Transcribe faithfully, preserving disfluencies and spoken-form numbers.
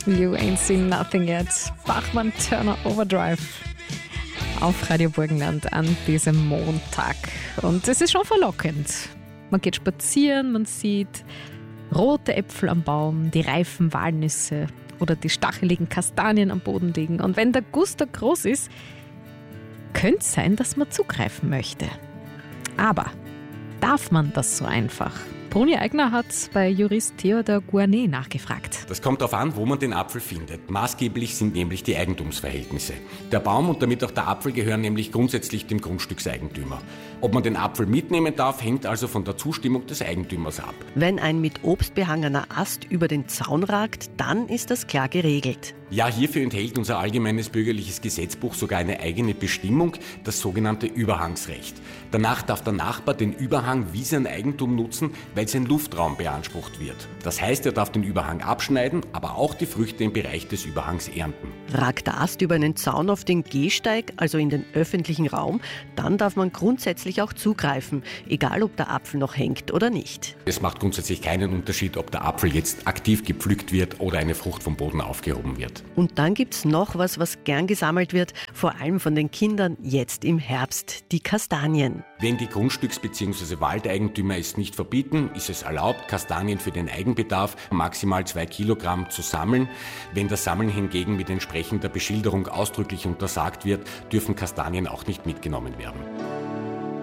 You Ain't Seen Nothing Yet. Bachmann Turner Overdrive auf Radio Burgenland an diesem Montag. Und es ist schon verlockend. Man geht spazieren, man sieht rote Äpfel am Baum, die reifen Walnüsse oder die stacheligen Kastanien am Boden liegen. Und wenn der Guster groß ist, könnte es sein, dass man zugreifen möchte. Aber darf man das so einfach? Bruni Eigner hat bei Jurist Theodor Guarnet nachgefragt. Das kommt darauf an, wo man den Apfel findet. Maßgeblich sind nämlich die Eigentumsverhältnisse. Der Baum und damit auch der Apfel gehören nämlich grundsätzlich dem Grundstückseigentümer. Ob man den Apfel mitnehmen darf, hängt also von der Zustimmung des Eigentümers ab. Wenn ein mit Obst behangener Ast über den Zaun ragt, dann ist das klar geregelt. Ja, hierfür enthält unser allgemeines bürgerliches Gesetzbuch sogar eine eigene Bestimmung, das sogenannte Überhangsrecht. Danach darf der Nachbar den Überhang wie sein Eigentum nutzen, weil sein Luftraum beansprucht wird. Das heißt, er darf den Überhang abschneiden, aber auch die Früchte im Bereich des Überhangs ernten. Ragt der Ast über einen Zaun auf den Gehsteig, also in den öffentlichen Raum, dann darf man grundsätzlich auch zugreifen, egal ob der Apfel noch hängt oder nicht. Es macht grundsätzlich keinen Unterschied, ob der Apfel jetzt aktiv gepflückt wird oder eine Frucht vom Boden aufgehoben wird. Und dann gibt's noch was, was gern gesammelt wird, vor allem von den Kindern jetzt im Herbst, die Kastanien. Wenn die Grundstücks- bzw. Waldeigentümer es nicht verbieten, ist es erlaubt, Kastanien für den Eigenbedarf maximal zwei Kilogramm zu sammeln. Wenn das Sammeln hingegen mit entsprechender Beschilderung ausdrücklich untersagt wird, dürfen Kastanien auch nicht mitgenommen werden.